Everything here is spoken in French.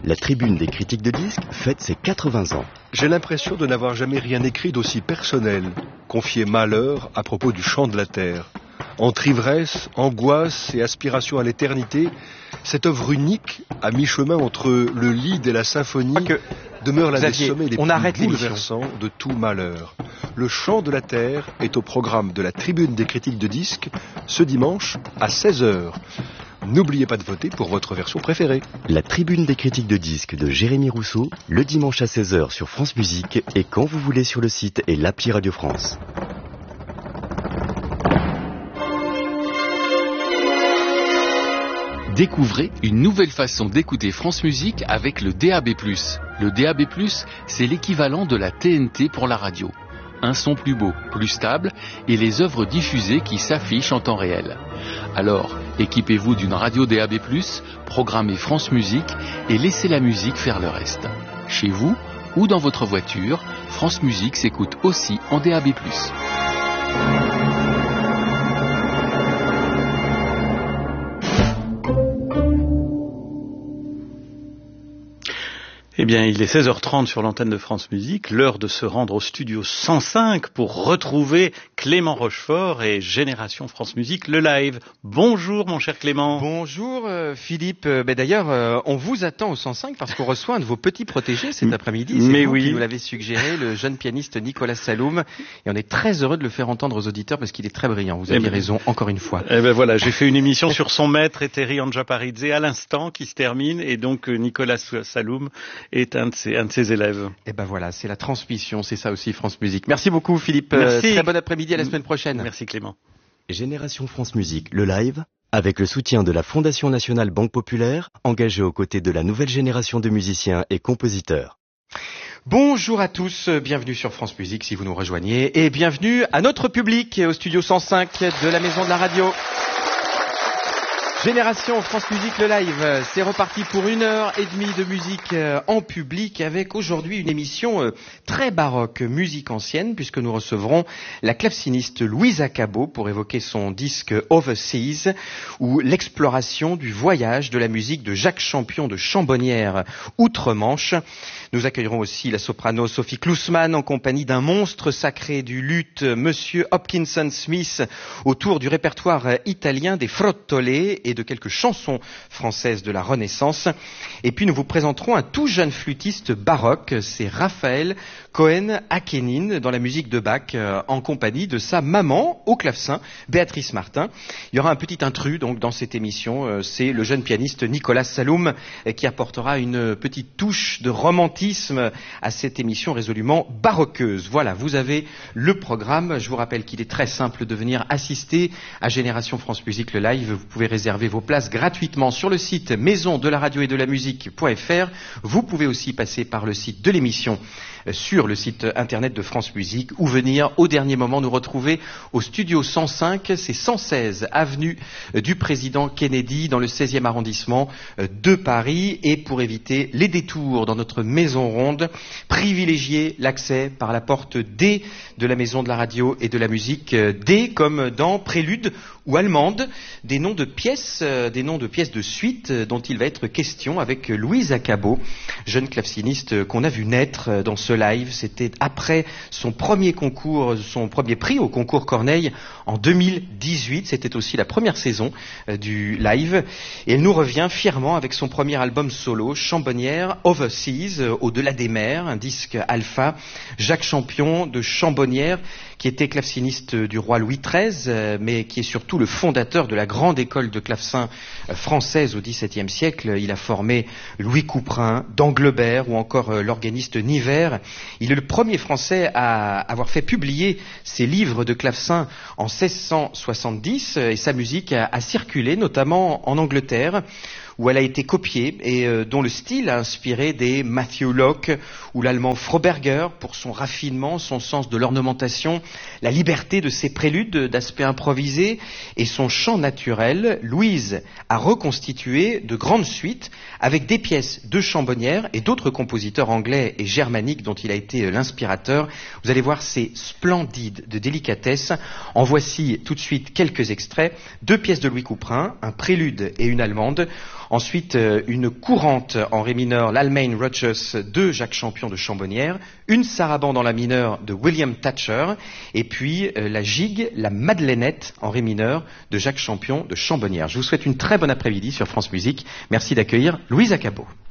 La Tribune des critiques de disques fête ses 80 ans. J'ai l'impression de n'avoir jamais rien écrit d'aussi personnel, confié malheur à propos du chant de la terre. Entre ivresse, angoisse et aspiration à l'éternité, cette œuvre unique, à mi-chemin entre le lied et la symphonie, demeure l'un des sommets les plus bouleversants de tout malheur. Le chant de la terre est au programme de la Tribune des critiques de disques ce dimanche à 16h. N'oubliez pas de voter pour votre version préférée. La Tribune des critiques de disques de Jérémy Rousseau, le dimanche à 16h sur France Musique et quand vous voulez sur le site et l'appli Radio France. Découvrez une nouvelle façon d'écouter France Musique avec le DAB+. Le DAB+, c'est l'équivalent de la TNT pour la radio. Un son plus beau, plus stable et les œuvres diffusées qui s'affichent en temps réel. Alors, équipez-vous d'une radio DAB+, programmez France Musique et laissez la musique faire le reste. Chez vous ou dans votre voiture, France Musique s'écoute aussi en DAB+. Eh bien, il est 16h30 sur l'antenne de France Musique, l'heure de se rendre au studio 105 pour retrouver Clément Rochefort et Génération France Musique, le live. Bonjour mon cher Clément. Bonjour Philippe. D'ailleurs, on vous attend au 105 parce qu'on reçoit un de vos petits protégés cet après-midi. C'est vous qui nous l'avez suggéré, le jeune pianiste Nicolas Saloum. Et on est très heureux de le faire entendre aux auditeurs parce qu'il est très brillant. Vous aviez raison, encore une fois. Eh ben voilà, j'ai fait une émission sur son maître, Etteri Anjaparidze, à l'instant, qui se termine. Et donc, Nicolas Saloum est un de ses élèves. Et ben voilà, c'est la transmission, c'est ça aussi France Musique. Merci beaucoup Philippe. Merci. Très bon après-midi, à la semaine prochaine. Merci Clément. Génération France Musique, le live, avec le soutien de la Fondation Nationale Banque Populaire, engagée aux côtés de la nouvelle génération de musiciens et compositeurs. Bonjour à tous, bienvenue sur France Musique si vous nous rejoignez et bienvenue à notre public au studio 105 de la Maison de la Radio. Génération France Musique, le live, c'est reparti pour 1h30 de musique en public avec aujourd'hui une émission très baroque, musique ancienne, puisque nous recevrons la claveciniste Louisa Cabot pour évoquer son disque Overseas, ou l'exploration du voyage de la musique de Jacques Champion de Chambonnières, outre-Manche. Nous accueillerons aussi la soprano Sophie Klusman en compagnie d'un monstre sacré du luth, Monsieur Hopkinson Smith, autour du répertoire italien des frottole et de quelques chansons françaises de la Renaissance. Et puis nous vous présenterons un tout jeune flûtiste baroque, c'est Raphaël Cohen-Akenin dans la musique de Bach, en compagnie de sa maman au clavecin, Béatrice Martin. Il y aura un petit intrus donc dans cette émission, c'est le jeune pianiste Nicolas Saloum qui apportera une petite touche de romantisme à cette émission résolument baroqueuse. Voilà, vous avez le programme. Je vous rappelle qu'il est très simple de venir assister à Génération France Musique le live. Vous pouvez réserver vos places gratuitement sur le site maison de la radio et de la musique.fr. Vous pouvez aussi passer par le site de l'émission sur le site internet de France Musique ou venir au dernier moment nous retrouver au studio 105, c'est 116 avenue du Président Kennedy dans le 16e arrondissement de Paris. Et pour éviter les détours dans notre maison ronde, privilégiez l'accès par la porte D de la Maison de la Radio et de la Musique. D comme dans Prélude ou Allemande, des noms de pièces de suite dont il va être question avec Louisa Cabot, jeune claveciniste qu'on a vu naître dans ce live. C'était après son premier prix au concours Corneille en 2018. C'était aussi la première saison du live. Et elle nous revient fièrement avec son premier album solo, Chambonnières, Overseas, Au-delà des mers, un disque alpha. Jacques Champion de Chambonnières, qui était claveciniste du roi Louis XIII, mais qui est surtout le fondateur de la grande école de clavecin française au XVIIe siècle. Il a formé Louis Couperin, d'Anglebert ou encore l'organiste Niver. Il est le premier Français à avoir fait publier ses livres de clavecin en 1670 et sa musique a circulé notamment en Angleterre, où elle a été copiée et dont le style a inspiré des Matthew Locke ou l'allemand Froberger pour son raffinement, son sens de l'ornementation, la liberté de ses préludes d'aspect improvisé et son chant naturel. Louise a reconstitué de grandes suites avec des pièces de Chambonnières et d'autres compositeurs anglais et germaniques dont il a été l'inspirateur. Vous allez voir, c'est splendide de délicatesse. En voici tout de suite quelques extraits. 2 pièces de Louis Couperin, un prélude et une allemande. Ensuite, une courante en ré mineur, l'Allemagne Rogers de Jacques Champion de Chambonnières, une sarabande en la mineure de William Thatcher, et puis la gigue, la Madeleinette en ré mineur de Jacques Champion de Chambonnières. Je vous souhaite une très bonne après-midi sur France Musique. Merci d'accueillir Louise Acabo.